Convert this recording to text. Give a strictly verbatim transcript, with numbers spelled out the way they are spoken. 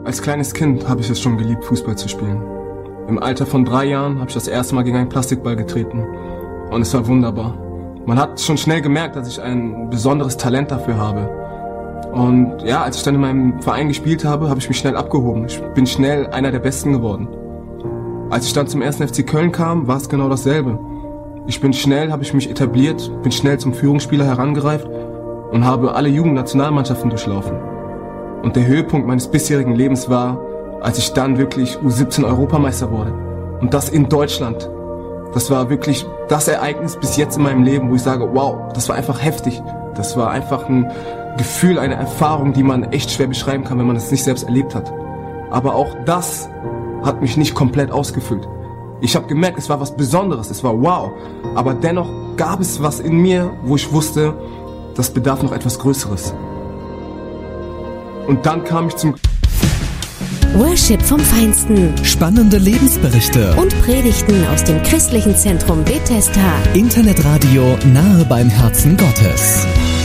Als kleines Kind habe ich es schon geliebt, Fußball zu spielen. Im Alter von drei Jahren habe ich das erste Mal gegen einen Plastikball getreten. Und es war wunderbar. Man hat schon schnell gemerkt, dass ich ein besonderes Talent dafür habe. Und ja, als ich dann in meinem Verein gespielt habe, habe ich mich schnell abgehoben. Ich bin schnell einer der Besten geworden. Als ich dann zum ersten F C Köln kam, war es genau dasselbe. Ich bin schnell, habe ich mich etabliert, bin schnell zum Führungsspieler herangereift und habe alle Jugendnationalmannschaften durchlaufen. Und der Höhepunkt meines bisherigen Lebens war, als ich dann wirklich U siebzehn Europameister wurde. Und das in Deutschland. Das war wirklich das Ereignis bis jetzt in meinem Leben, wo ich sage, wow, das war einfach heftig. Das war einfach ein Gefühl, eine Erfahrung, die man echt schwer beschreiben kann, wenn man es nicht selbst erlebt hat. Aber auch das hat mich nicht komplett ausgefüllt. Ich habe gemerkt, es war was Besonderes, es war wow. Aber dennoch gab es was in mir, wo ich wusste, das bedarf noch etwas Größeres. Und dann kam ich zum Worship vom Feinsten. Spannende Lebensberichte. Und Predigten aus dem christlichen Zentrum Bethesda. Internetradio nahe beim Herzen Gottes.